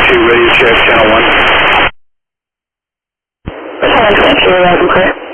2, radio check, channel 1. Channel 22, clear.